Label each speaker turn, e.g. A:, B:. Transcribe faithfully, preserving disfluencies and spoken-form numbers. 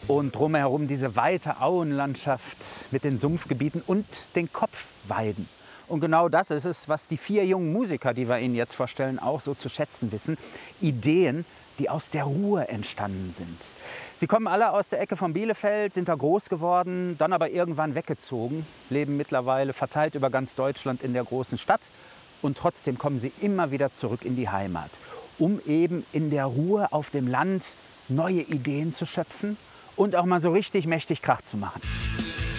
A: Und drumherum diese weite Auenlandschaft mit den Sumpfgebieten und den Kopfweiden. Und genau das ist es, was die vier jungen Musiker, die wir Ihnen jetzt vorstellen, auch so zu schätzen wissen. Ideen, die aus der Ruhe entstanden sind. Sie kommen alle aus der Ecke von Bielefeld, sind da groß geworden, dann aber irgendwann weggezogen, leben mittlerweile verteilt über ganz Deutschland in der großen Stadt. Und trotzdem kommen sie immer wieder zurück in die Heimat, um eben in der Ruhe auf dem Land neue Ideen zu schöpfen und auch mal so richtig mächtig Krach zu machen.